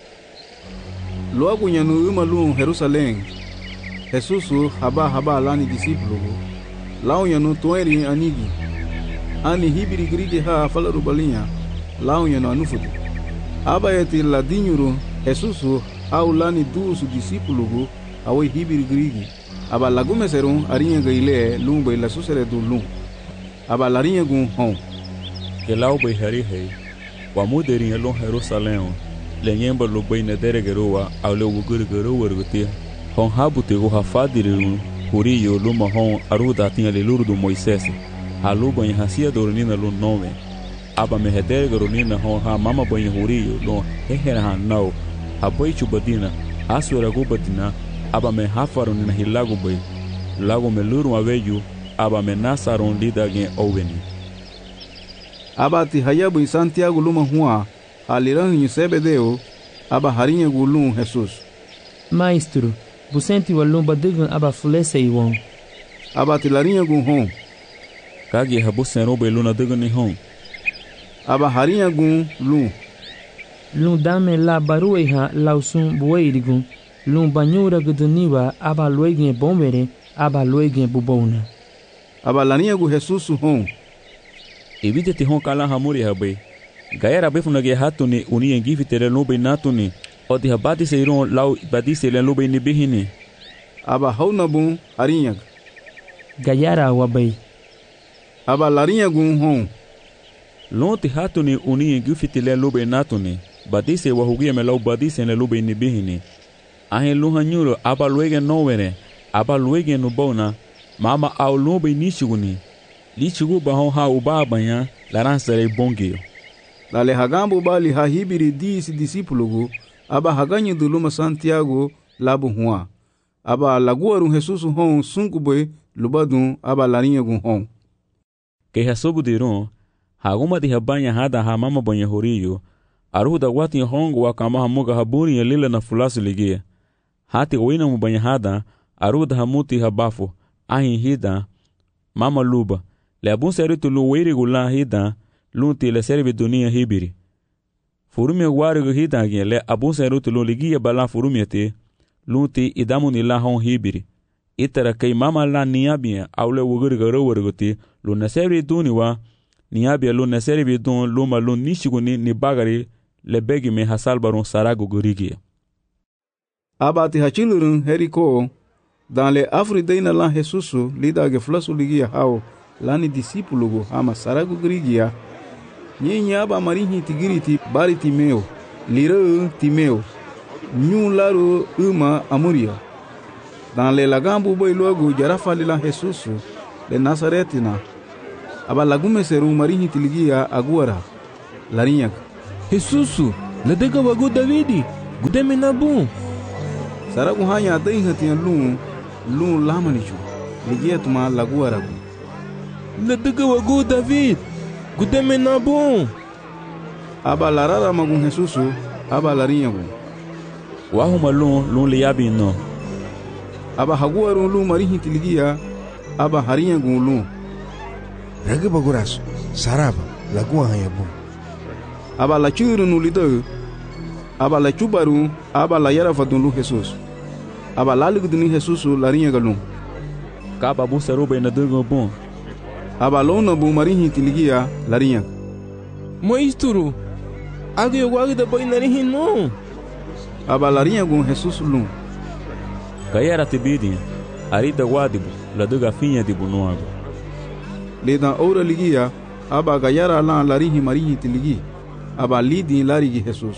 Logo nyanu umalun Jerusalém. Jesusu haba lani discípulo. Lao nyanu toeri anigi. Ani hibiri grige ha falaru balinha. Lao nyanu anufudu. Aba eti ladinyuru Jesusu au lani dusu discípulo awe hibiri grigi. Aba lagume serun arinha gaile lumba ila susere du lum. Aba larinha gun hon.
Que lao bai hari hei. Wa muderin alon Jerusalém. Lenyemba lubai na deregeroa au le ugurgeroa rutia. Hon habute go hafadiru huriyo luma hon aruda tinha le luru do Moisés. Haluba em hasia dornina lu nome. Aba me hedergeronina hon ha mama banho huriyo lo hehera hanau. Haboi chubadina asura gubatina. Aba me hafaron na hilago bai. Lago me luru aveju. Aba me nasaron lida gen oveni.
Aba ti hayabu em Santiago luma hua. Aliran em Sebedeu. Aba harinha gulum Jesus.
Maestro, busenti walumba digun aba fulese iwon.
Aba ti larinha gun hon.
Kagi habusen roba iluna digun ni hon.
Aba harinha gun lum.
Lum dame la barueha lausun bueirigun. Lum banyura guduniwa aba luegin bombere aba luegin bubona.
Aba larinha gun Jesus hon.
Evite te hon kala hamuri habai. Gaera befuna ge hatuni uni engivi tere lobe natuni. Odi habati seiron lau badise le lobe ni bihini.
Aba hauna bun arinha.
Gayara wabai.
Aba larinha gun hon.
Lonti hatuni uni engivi tere lobe natuni. Badise wahugia me lau badise le lobe ni bihini. Ahen luhanyuro aba luege nowere. Aba luege nubona. Mama au lobe nishiguni. Lichigu bahon ha ubabanya laransere bongio.
Lale hagambu bali hahibiri disi discípulo aba haganyi duluma Santiago labu hua. Aba laguarun Jesus hon sunkubwe lubadun aba larinha gun hon.
Que hasobu diron, haguma di habanya hada hamama banha horiyo, aruda wati hongo wakama hamuga haburi ya lila na fulasu ligia. Hati oina mubanya hada, aruda hamuti habafu, ahin hida, mama luba, le abun seritu luwiri gula hida, lunti le serve dunia hibiri. Furumia warigo hidagin le abun serutu lu ligia bala furumia te, lunti idamuni la hon hibiri. Itara kay mama la niabia au le wuguriga rowariguti, lu naseri duniwa, niabia lu naseri bidun luma lu nishiguni ni bagari le begi me hasalbaron sarago gurigia.
Abati hachilurun heriko, dan le afrideina la Jesusu lidage flasu ligia hao, lani discípulo ama sarago gurigia. Nyi aba marihi tigiriti bari timeo, lira timeo, nyu laro uma amuria. Dan le lagambu boy logo jarafa lila Jesusu, le Nazaretina. Aba lagume seru marihi tiligia aguara, larinha.
Jesusu, la dega wagu Davidi, gudeme na bom.
Saragu hanya dai hatian lun lamanichu. Ligia tuma lagu aragu.
La dega wagu David, gudeme na bom.
Aba larara magun Jesusu, aba larinha gu.
Wahuma lun liabi no.
Aba haguaru lun marihi tiligia, aba harinha gu lun.
Raga baguraço, saraba, lagoa hanya bom.
Aba la churu no lidau, aba la chubaru, aba la yara fadun lu Jesus. Aba la ligu dini Jesus larinha galum.
Kaba bu saruba ina dugo bom.
Aba lona bu marihi tiligia larinha.
Moisturu, agi eu guardo da boi narihin não.
Aba larinha gu Jesus lum.
Kayara tibidi, arida wadibu, la duga finha dibu noago.
Leda ora ligia, aba gayara la larihi marihi tiligi, aba lidi larigi Jesus.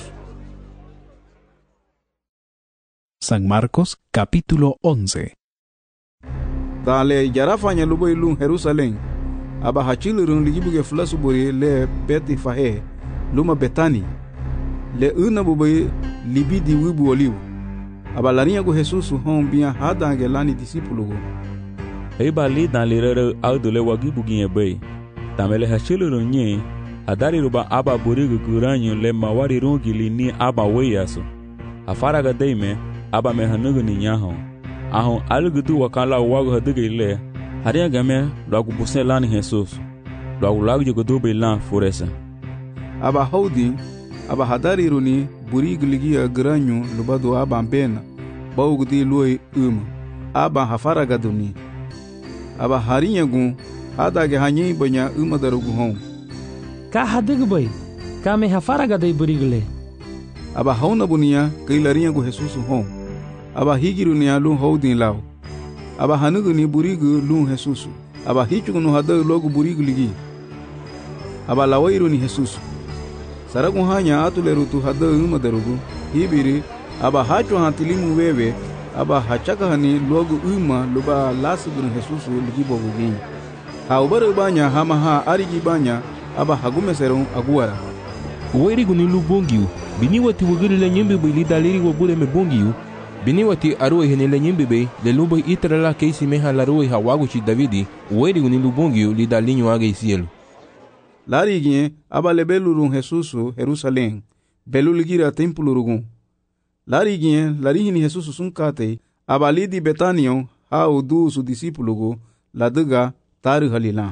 San Marcos capítulo 11.
Dale yarafanya lubo ilun Jerusalén, aba hachilurun ligibuge flasubori le beti fahe, luma betani, le una bubai libidi wibu oliu. Aba larinha go Jesus hon bia hadange lani discípulo.
Eba li dan lirere audule wagibu ginye bay. Tamele hachiluru nye, adari ruba aba burigu guranyu le mawari rungi li ni aba weyaso. Afaraga deime, aba mehanugu ni nyahon. Ahon alugudu wakala wagu haduge ile, haria game lagu busen lani Jesus. Lagu lagu jugudu be lan furesa.
Aba houding, aba hadari runi burigu ligia guranyu lubado aba mbena, baugudi luoi aba hafaraga duni. Aba harinha gun hadage hanyi banya umadarugu hon.
Ka hadig bay, ka me hafaraga dai burigle.
Aba hauna bunia kai larinha gu Jesus hon. Aba higiru ni alu houding lao. Aba hanugu ni burigu lun Jesus. Aba hichugu no hada logo burigu ligi. Aba lawairu ni Jesus. Saragu hanya atuleru tu hada umadarugu. Hibiri aba hachu hantilimu wewe. Aba hachaka hani logo luba lasubun Jesus ligibo gugin. Ha ubare banya hama ha arigi banya aba hagume serum aguara.
Uweri guni lu bongiu, bini wati wugiri le nyimbi bi lidaliri wabure me bongiu. Bini wati arue hene le nyimbi bi le lubo itrala keisi meha larue hawagu chi Davidi. Uweri guni lu bongiu lidalinho age isielu.
Larigien aba lebelurun Jesus Jerusalém. Belu ligira templo rugun. Larigien larihini Jesus sunkate abali di Betanion ha udu su discípulo go laduga taru halila.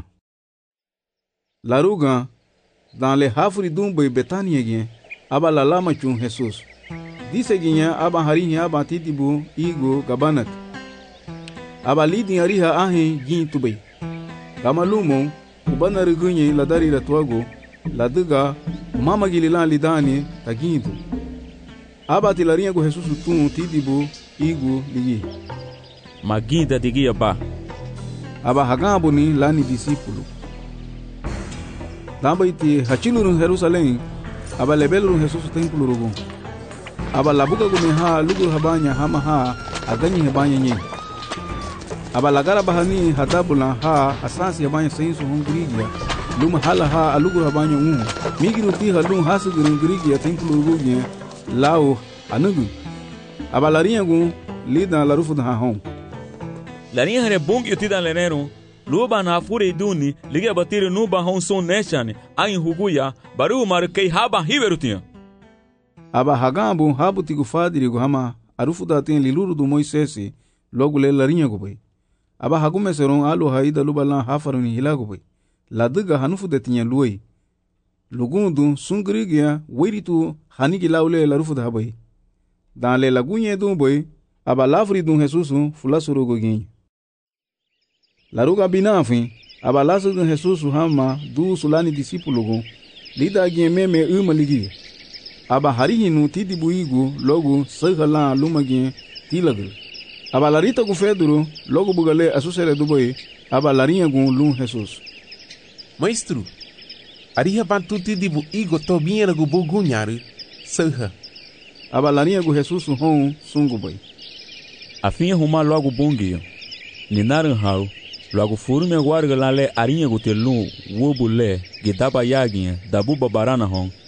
Laruga dans le hafri dumbe Betania gien aba la lama chun Jesus. Dise gien aba harihi aba titibu igo gabanat. Aba lidi ariha ahe gin tubei. Gamalumo ubana rugunye ladari latwago laduga mama gilila lidani tagindu. Aba tilarinha go Jesus tun tidibu igu ligi.
Maginda digia ba.
Aba hagambo ni lani discípulo. Damba iti hachilurun Jerusalém. Aba lebelurun Jesus templo rugun. Aba labuga go ha lugu habanya hama ha aganyi habanya nye. Aba lagara bahani hadabula ha asansi habanya sensu hungrigia. Luma hala ha alugu habanya Migiru ti halun hasu gungrigia templo rugun. Lao anugu aba larinha gun lida larufu da hon.
Larinha hare bong yutida lenero luba na fure duni liga batire nuba hon son neshane ain huguya baru markei haba hiverutinha.
Aba hagambu habu tigu fadiri gu hama arufu da tin liluru do Moisés logo le larinha gu bai. Aba hagume seron alu haida luba lan hafaruni hilagu bai. Laduga hanufu da tinha luoi. Lugundu sungrigia wiritu hanigi laule larufu da bai. Dans le lagunye dun boy aba lafri dun Jesus fulasuru gogin. Laruga binafin aba lasu dun Jesus hama du sulani discípulo gon. Lida gien meme ligi. Aba harihinu tidibu igu logo sagala lumagin tilagul. Aba larita gu feduru logo bugale asusere du boy aba larinha gun lun Jesus.
Maestro, ariha bantu tidibu igo tobinha gu bugunyaru saha.
Aba larinha gu Jesus hon sungu boy.
Afinha huma logo bongio. Ninaran hau logo furu me guarga lale arinha gu telun wobule gidaba yaginha dabu babarana hon.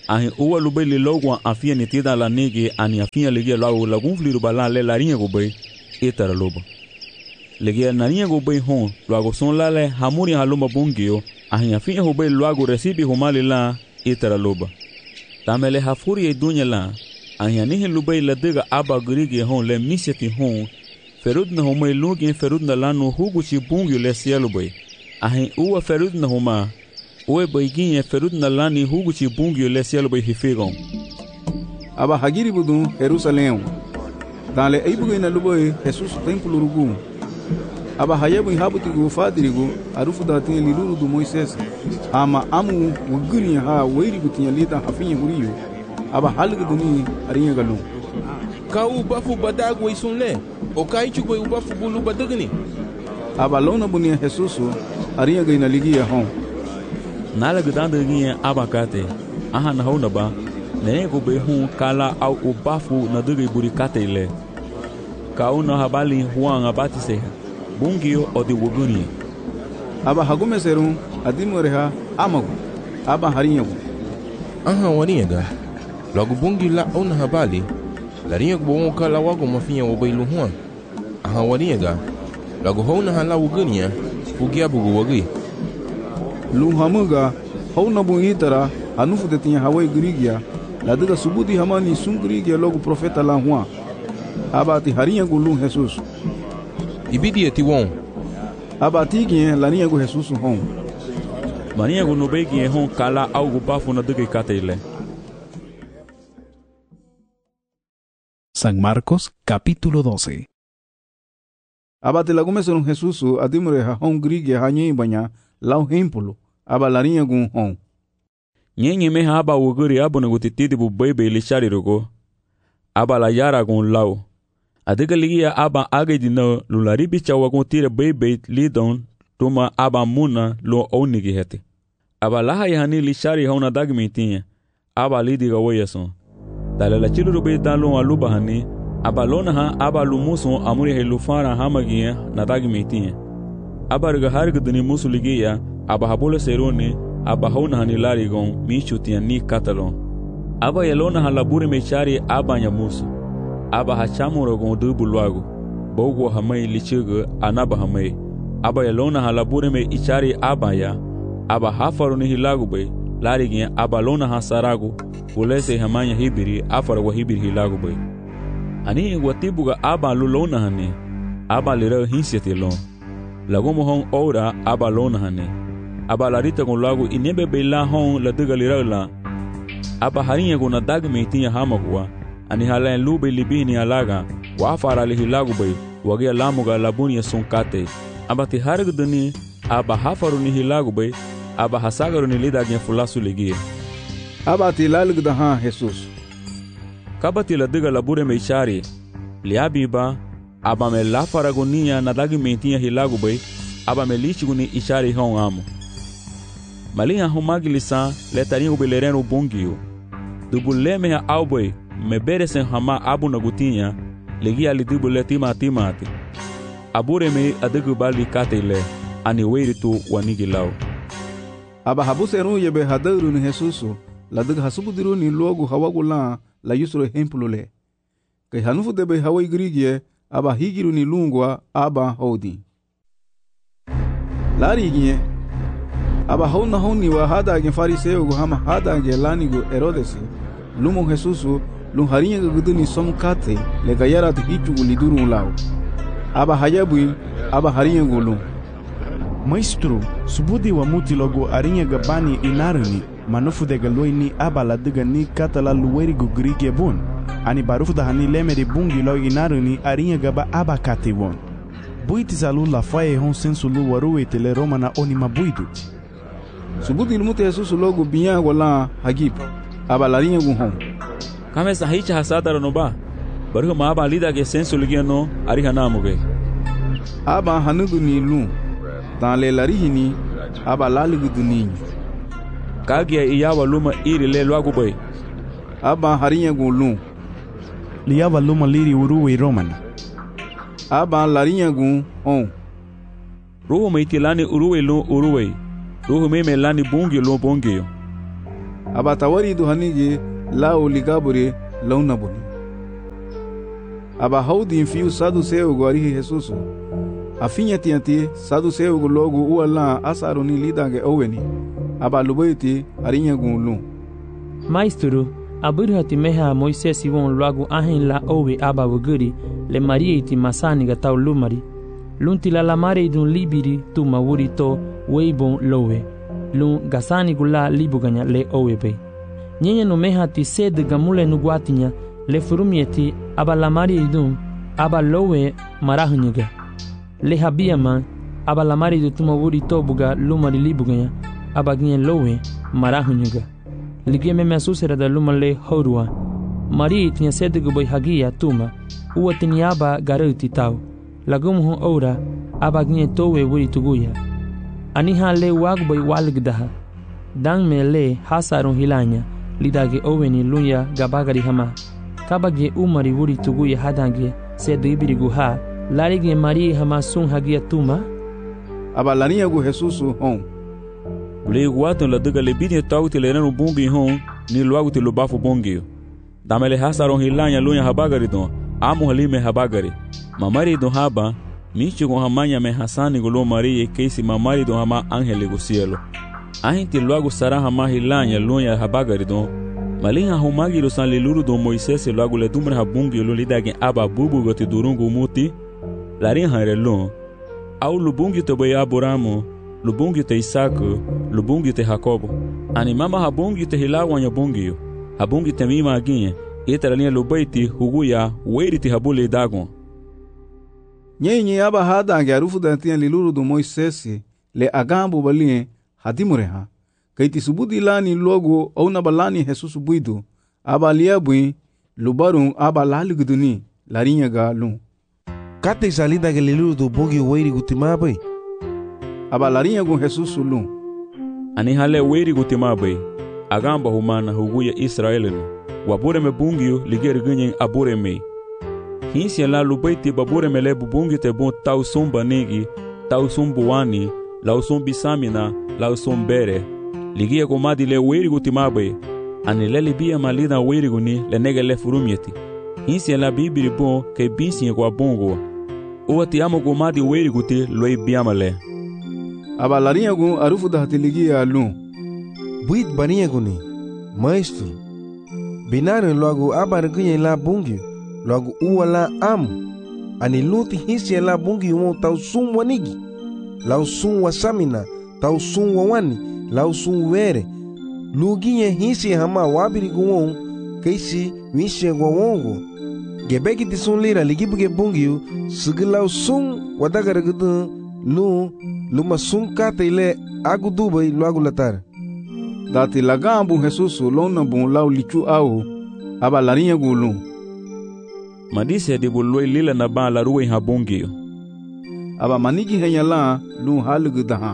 ahin uwa lubai li logwa afia ni tida la nege ani afia ligia lagun fliru bala le laringa gubay itara loba. Ligia naringa gubay hon luago son lale hamuri haluma bungio ahin afia gubay luago recibi humali la itara loba. Tamele hafuri e dunya la ahin anihin lubai la diga aba gurigi hon le miseti hon ferud na humay lugin ferud na lanu huguchi bungio le siya bay. Ahin uwa ferud na huma uwe baiginye ferud na lani huguchi bungio le siya bay hifegon.
Aba hagiri budun Jerusalém. Dale eibuga na lubai Jesus templo rugu. Aba hayabu habuti go fadirigo arufu da tin liluru do Moisés. Ama amu wuguri ha weiri gutinya lita hafinye huriyo. Aba halga duni arinya galu.
Ka u bafu badago isunle. O kai chugo u bafu bulu badagni.
Aba lona bunia Jesus arinya gaina ligia hon.
Nala gudanda ngia aba kate. Aha na hona ba. Ne go be hu kala au u bafu na dugi buri kate ile. Ka una habali huang abati seha. Bungio o di wuguni.
Aba hagume serum adimoreha amagu. Aba harinyagu.
Aha waniga. Logo bungi la ona habali. Larinha bongo kala wago mafinha wabailu huang. Aha waniga. Logo hona hala wugania. Fugia bugu wagi.
Luhamuga hona bungitara anufu de tinha hawai grigia. Ladiga subudi hamani sun grigia logo profeta la huang. Aba ti harinyagu lun Jesus.
Ibidi eti won.
Aba tigi larinha go Jesus hon.
Marinha go no begi hon kala algo bafu na dugi kate.
San Marcos capítulo 12.
Aba te lagume son Jesus adimure ha hon grige ha nyi banya lau hempulo. Aba larinha go hon.
Nyenye me aba wuguri abu na gutitidi bu bebe lishari rugo. Aba la yara gon lau. Adiga ligia aba agedi na lularibi chawa gon tira bebe lidon tuma aba muna lo onigi hete. Aba laha yahani lishari hauna dagmitinha. Aba lidiga wayason. Dale la chilu rube dalon aluba hani. Aba lona ha aba lumuson amuri he lufara hamagia na dagmitinha. Aba riga harga duni musu ligia. Aba habole serone. Aba hauna hani larigon michutia ni katalon. Aba yalona halaburi mechari aba nyamusu. Aba hachamuro gon dubu luago. Bogo hamay lichiga anaba hamay. Aba yalona halabure me ichari aba ya. Aba hafaru ni hilago bay. Larigin aba lona hasarago. Ulese hamanya hibiri afara wa hibiri hilago bay. Ani watibuga aba lulona hane. Aba lira hinsiati lon. Lagomo hon ora aba lona hane. Aba larita gon lago inebe bay la hon la diga lira la. Aba harinha gon na dagme tinha hamagwa. Ani halaen lube libini alaga wa afara lihilagu bay wagia lamuga labunia sunkate abati hargdani aba hafaru ni hilagu bay aba hasagaru ni lida gen fulasu ligie
abati lalgda ha Jesus
kabati ladiga labure meishari liabiba aba me lafaragonia na dagi mentinha hilagu bay aba me lichiguni ishari hon amo malinha humagi lisan letaringo belereno bungio dubuleme ha albay me beresen hama abu na gutinha legi ali dibule timati abure me adegu bali katele ani weiritu wanigi law
aba habuseru yebe hadaru ni Jesus la deg hasubudiru ni logo hawagula la yusro hempulule kai hanufu debe hawai grigie aba higiru ni lungwa aba hodi larigie aba hona honi wa hada ge fariseo go hama hada ge lanigo Herodes lumo Jesus lun harinha guduni somkate le gayara te hichu liduru lao aba hayabui aba harinha gulu
Maestro, subudi wa muti logo arinha gabani inarani manufu de galoini aba la diga ni katala luweri gugrige bon ani barufu da hani lemeri bungi lo inarani arinha gaba aba kate bon buiti zalu la faye hon sensulu waruwe tele romana oni mabuidu
subudi ilmuti Jesus logo binya wala hagib aba la arinha gun hon
kame sahicha hasada no ba baru ma ba lida ke senso ligiano ari hanamuge
aba hanugu ni lu dan le larihini aba laligu duni
kagia iyawa luma iri le lwagu bay
aba harinya gulu
liyawa luma liri uruwe roman
aba larinya gun on
ruhu meitilani uruwe lo uruwe ruhu me melani bungi lo bungi
aba tawari do hanige lao ligabure launa boni aba haudi fiu saduseu go ari Jesus afinya tianti saduseu go logo uala asaroni lidange oweni aba lubaiti arinya gunlu
Maestro, aburhati meha Moisés won logo ahin la owe aba wuguri le Maria iti masani ga tau lumari lunti la lamare dun libiri tu mawuri to weibon lowe lun gasani gula libuganya le owe be nyenye no meha ti sed gamule no guatinya le furumieti aba lamari dun aba lowe marahnyuga le habiama aba lamari du tu mawuri to buga lumari libuganya aba gnye lowe marahnyuga ligie me mesusera da lumale horua mari tinha sed go boy hagia tuma uatini aba garuti tau lagum ho ora aba gnye towe wuri tuguya ani hale wagboy walgdaha dang mele hasarun hilanya lidage oweni lunya gabagari hama kabage umari wuri tuguya hadange sed ibirigu ha larige mari hama sun hagia tuma
aba lania go Jesus hon
le guaton la daga le bini tauti le renu bungi hon ni luagu te lubafu bungi damele hasaron hilanya lunya habagari don amu halime habagari mamari don haba michi go hamanya me hasani go lo marie keisi mamari don hama angele go cielo ahinti luagu sara hama hilanya lunya habagari don malinha humagi lo san le luru don Moisés luagu le dumre habungi lo lidage aba bubu go te durungu muti larin harelon au lubungi to boy Abrahamu lubungi te Isaac lubungi te Jacobo ani mama habungi te hilawanya bungi habungi te mima aginye itarania lubaiti huguya weiri te habule dagon
nyenye aba hadange arufu dantian liluru do Moisés le agambo balien hadimureha kaiti subudi lani logo ona balani Jesus buidu aba liabui lubarun aba laliguduni larinha galun
kate salida ke liluru do bungi weiri gutimabai
aba larinha gun Jesus lun
ani hale weiri gutimabai agamba humana huguya Israelino wabure me bungio ligeri ganyen abure me hinsi la lubaiti babure me le bungi te bon tau somba negi tau sombuani lau sombi samina lau sombere ligia komadi le weiri gutimabai ani le libia malida weiri guni le nege le furumieti hinsi la bibiri bon ke binsi kwa bongo o ti amo komadi weiri guti loi biamale
aba larinha gun arufu da hatiligia lun
buit bania guni maestro binaro logo abar ganyen la bungi logo uala am ani luti hinsi la bungi mo tau sum wanigi lau sum wasamina tau sum wani lau sum were luginye hinsi hama wabiri guon keisi wishe gwongo gebeki tisun lira ligibuge bungi sigilau sum wadagara gudu luma sum kate ile agudubai logo latar
dati lagambu Jesus lona bon lau lichu au aba larinha gulu
madise de boloi lila na ba la ruwe habungi
aba manigi henyala lu halugu daha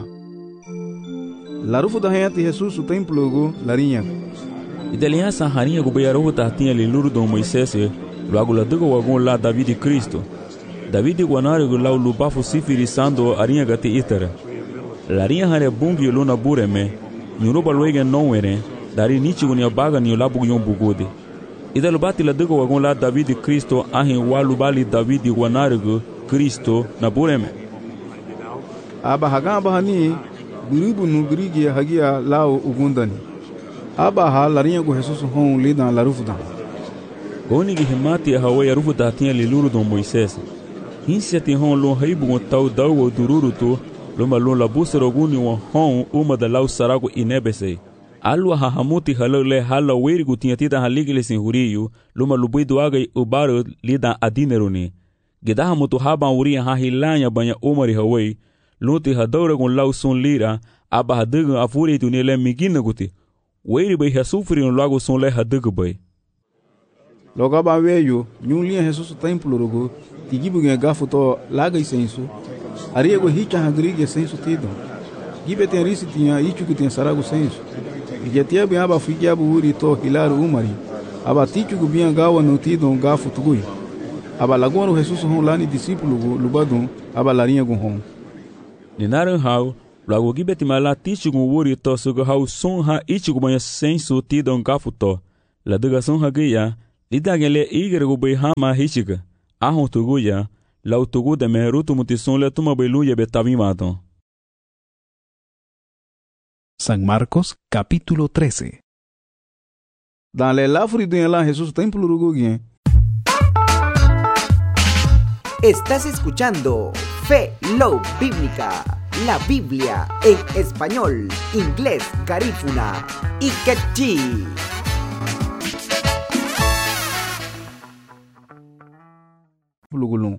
larufu da hayati Jesus templo go larinha
idalinha sa harinha go bayaro tatinha le luru do Moisés logo la dugo wagon la David Cristo David guanare go lau lubafu sifiri sando arinha gate itara larinha hare bungi lona bureme nyuruba loige nowere dari nichi gunya baga ni labu yon bugode idalo bati la dugo wagon la David Cristo ahin walu bali David guanare Cristo na bureme
aba hagamba hani guribu nu grigi hagia lao ugundani aba ha larinha go Jesus hon lidan la rufuda
goni gi himati hawe ya rufuda tinha liluru do Moisés hinsi ti hon lo haibu tau dawo dururuto loma lon la busero guni wa hon uma da lau sarago inebese alwa hahamuti halole hala werigu tinha tita haligile sin huriyu loma lubidu aga ubaro lidan adineruni gedaha mutu haba uria ha hilanya banya umari hawai luti hadore gon lau son lira aba hadaga afuri tunele migina guti weri bay hasufri no lago son le hadaga bay
logo ba weyo nyulia Jesus templo rogo tigibu nge gafuto laga isensu ariego hicha hagrige sensu tido gibe ten risi tinha ichu que tem sarago sensu igetia bem aba figia buuri to hilaru umari aba tichu gubia gawa no tido gafu tugui aba lagono Jesus hon lani discípulo lubadun aba larinha gon hon
ninaran hau Logo que betimala tichigu wuri to suga hau sonha ichigu banha sensu tidon kafuto. La duga sonha gaya, lidagele igergu bei hama hichiga. Ahon tuguya, la utugu de meherutu mutison le tuma beluye betavimato.
San Marcos capítulo 13.
Dans les lafri de la Jesús templo ruguien.
Estás escuchando Fe Love Bíblica, la Biblia en español, inglés, garífuna y quechí.
Pulugulung.